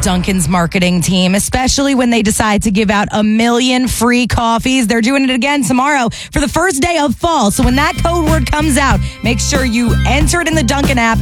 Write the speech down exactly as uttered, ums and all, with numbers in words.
love Dunkin's marketing team, especially when they decide to give out a million free coffees. They're doing it again tomorrow for the first day of fall. So when that code word comes out, make sure you enter it in the Dunkin' app